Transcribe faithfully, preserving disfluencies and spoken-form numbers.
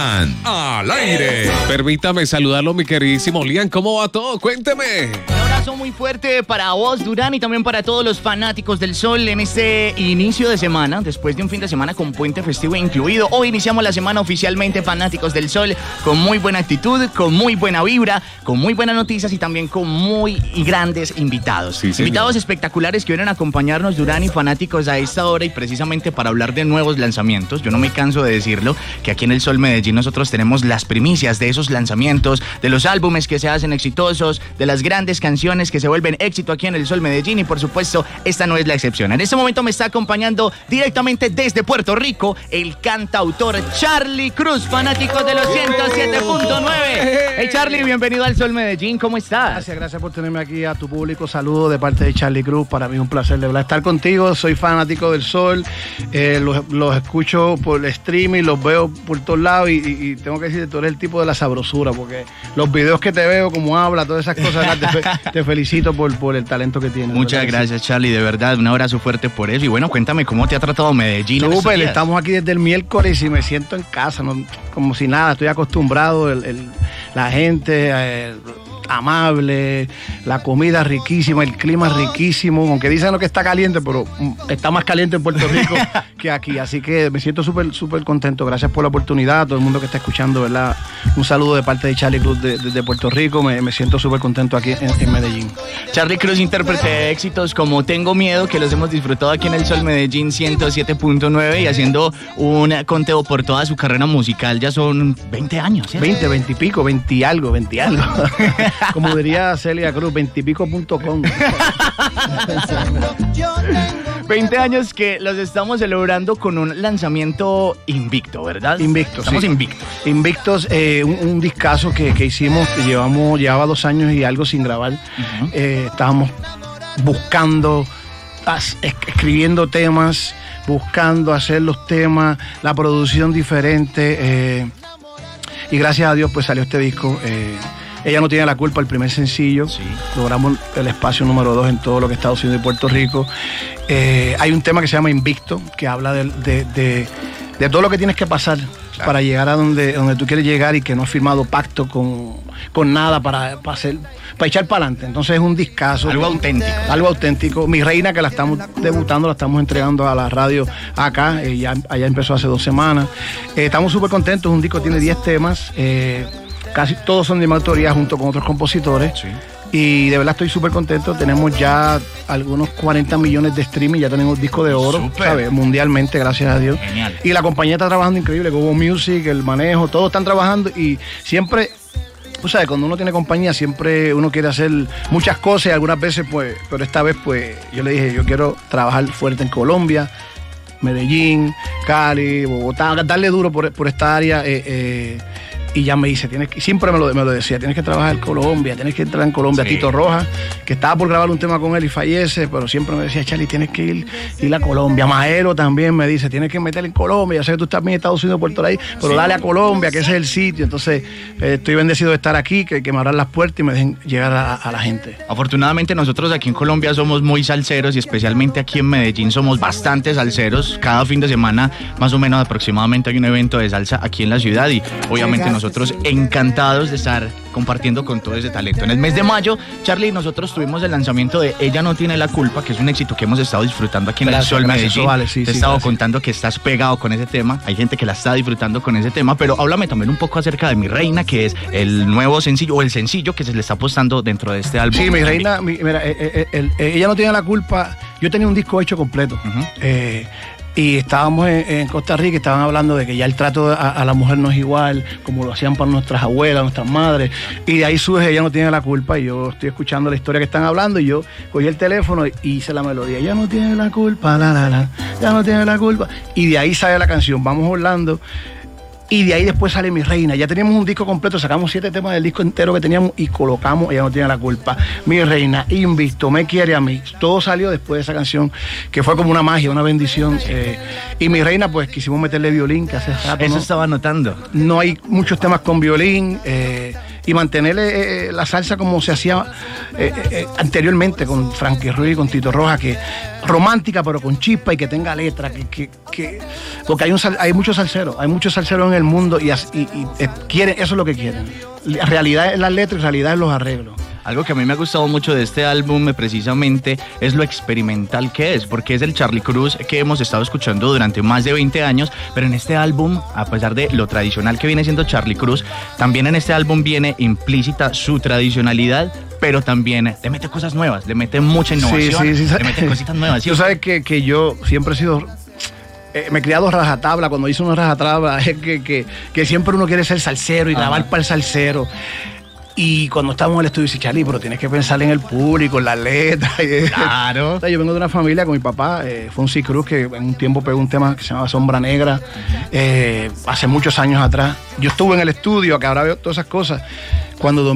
Al aire. Permítame saludarlo, mi queridísimo Lian. ¿Cómo va todo? Cuénteme. Un abrazo muy fuerte para vos, Durán, y también para todos los fanáticos del sol en este inicio de semana, después de un fin de semana con puente festivo incluido. Hoy iniciamos la semana oficialmente, fanáticos del sol, con muy buena actitud, con muy buena vibra, con muy buenas noticias y también con muy grandes invitados. Sí, invitados espectaculares que vienen a acompañarnos, Durán, y fanáticos a esta hora, y precisamente para hablar de nuevos lanzamientos. Yo no me canso de decirlo, que aquí en el Sol Medellín nosotros tenemos las primicias de esos lanzamientos, de los álbumes que se hacen exitosos, de las grandes canciones que se vuelven éxito aquí en el Sol Medellín, y por supuesto esta no es la excepción. En este momento me está acompañando directamente desde Puerto Rico el cantautor Charly Cruz, fanático de los ciento siete punto nueve. Hey Charly, bienvenido al Sol Medellín, ¿cómo estás? Gracias, gracias por tenerme aquí, a tu público. Saludos de parte de Charly Cruz. Para mí es un placer de verdad estar contigo. Soy fanático del Sol, eh, los, los escucho por streaming, los veo por todos lados y, y, y tengo que decir que tú eres el tipo de la sabrosura, porque los videos que te veo, como habla, todas esas cosas, te, fe, te felicito por, por el talento que tienes. Muchas gracias, Charly, de verdad, un abrazo fuerte por eso. Y bueno, cuéntame cómo te ha tratado Medellín. Súper, estamos aquí desde el miércoles y me siento en casa, ¿no? Como si nada, estoy acostumbrado, el, el, la gente eh, amable, la comida riquísima, el clima riquísimo, aunque dicen que está caliente, pero está más caliente en Puerto Rico que aquí, así que me siento súper, súper contento. Gracias por la oportunidad, a todo el mundo que está escuchando, ¿verdad? Un saludo de parte de Charly Cruz de, de, de Puerto Rico, me, me siento súper contento aquí en, en Medellín. Charly Cruz, intérprete de éxitos como Tengo Miedo, que los hemos disfrutado aquí en el Sol Medellín ciento siete punto nueve, y haciendo un conteo por toda su carrera musical, ya son veinte años, ¿sí? veinte, veinte y pico, veinte algo, veinte algo. Como diría Celia Cruz, veintipico punto com. veinte años que los estamos celebrando con un lanzamiento invicto, ¿verdad? Invicto, Estamos sí. invictos. Invictos, eh, un, un discazo que, que hicimos, que llevamos, llevaba dos años y algo sin grabar. Uh-huh. eh, estábamos buscando, as, escribiendo temas, buscando hacer los temas, la producción diferente. Eh, y gracias a Dios pues salió este disco. Eh, Ella no tiene la culpa, el primer sencillo. Sí. Logramos el espacio número dos en todo lo que es Estados Unidos y Puerto Rico. Eh, hay un tema que se llama Invicto, que habla de, de, de, de todo lo que tienes que pasar, claro, para llegar a donde, donde tú quieres llegar, y que no has firmado pacto con, con nada para, para, hacer, para echar para adelante. Entonces es un discazo. Algo auténtico. Algo auténtico. Mi Reina, que la estamos debutando, la estamos entregando a la radio acá. Eh, ya, allá empezó hace dos semanas. Eh, estamos súper contentos. Un disco tiene diez temas. Eh, Casi todos son de mi autoría junto con otros compositores. Sí. Y de verdad estoy súper contento. Tenemos ya algunos cuarenta millones de streaming. Ya tenemos disco de oro, ¿sabes? Mundialmente, gracias a Dios. Genial. Y la compañía está trabajando increíble. Go Music, el manejo, todos están trabajando. Y siempre, tú sabes, cuando uno tiene compañía, siempre uno quiere hacer muchas cosas. Y algunas veces, pues, pero esta vez, pues, yo le dije, yo quiero trabajar fuerte en Colombia, Medellín, Cali, Bogotá, darle duro por, por esta área. Eh, eh, Y ya me dice, tienes que, siempre me lo, me lo decía, tienes que trabajar en Colombia, tienes que entrar en Colombia. Sí. Tito Rojas, que estaba por grabar un tema con él y fallece, pero siempre me decía, Charly, tienes que ir, ir a Colombia. Maero también me dice, tienes que meter en Colombia. Ya sé que tú estás bien en Estados Unidos, Puerto Rico, pero sí, dale a Colombia, que ese es el sitio. Entonces, eh, estoy bendecido de estar aquí, que, que me abran las puertas y me dejen llegar a, a la gente. Afortunadamente nosotros aquí en Colombia somos muy salseros, y especialmente aquí en Medellín somos bastante salseros. Cada fin de semana, más o menos aproximadamente, hay un evento de salsa aquí en la ciudad, y obviamente nosotros encantados de estar compartiendo con todo ese talento. En el mes de mayo, Charly, nosotros tuvimos el lanzamiento de Ella no tiene la culpa, que es un éxito que hemos estado disfrutando aquí en gracias, el Sol gracias, Medellín. Vale, sí, Te he sí, estado gracias. contando que estás pegado con ese tema, hay gente que la está disfrutando con ese tema, pero háblame también un poco acerca de Mi Reina, que es el nuevo sencillo, o el sencillo que se le está apostando dentro de este álbum. Sí, Mi Reina, mi, mira, eh, eh, el, eh, Ella no tiene la culpa. Yo tenía un disco hecho completo. Uh-huh. eh, Y estábamos en, en Costa Rica, estaban hablando de que ya el trato a, a la mujer no es igual como lo hacían para nuestras abuelas, nuestras madres. Y de ahí surge Ella no tiene la culpa. Y yo estoy escuchando la historia que están hablando, y yo cogí el teléfono y hice la melodía. Ella no tiene la culpa, la, la, la. Ella no tiene la culpa. Y de ahí sale la canción, Vamos Orlando. Y de ahí después sale Mi Reina. Ya teníamos un disco completo, sacamos siete temas del disco entero que teníamos y colocamos Ella no tiene la culpa, Mi Reina, Invicto, Me quiere a mí. Todo salió después de esa canción, que fue como una magia, una bendición. Eh, y Mi Reina, pues quisimos meterle violín, que hace rato. Eso ¿no? estaba notando. No hay muchos temas con violín. Eh, y mantener eh, la salsa como se hacía eh, eh, anteriormente con Frankie Ruiz y con Tito Rojas, que romántica pero con chispa y que tenga letra, que, que, que porque hay un hay muchos salseros, hay muchos salseros en el mundo y, y, y eh, quieren, eso es lo que quieren. La realidad es las letras y realidad es los arreglos. Algo que a mí me ha gustado mucho de este álbum precisamente es lo experimental que es, porque es el Charly Cruz que hemos estado escuchando durante más de veinte años, pero en este álbum, a pesar de lo tradicional que viene siendo Charly Cruz, también en este álbum viene implícita su tradicionalidad, pero también le mete cosas nuevas, le mete mucha innovación, sí, sí, sí, le mete cositas nuevas. ¿Sí? Tú sabes que, que yo siempre he sido... Eh, me he criado rajatabla, cuando hice una rajatabla, es que, que, que siempre uno quiere ser salsero y grabar para el salsero. Y cuando estábamos en el estudio, dice, Charly, pero tienes que pensar en el público, en las letras. Claro. Yo vengo de una familia con mi papá, eh, Fonsi Cruz, que en un tiempo pegó un tema que se llama Sombra Negra, eh, hace muchos años atrás. Yo estuve en el estudio, que ahora veo todas esas cosas. Cuando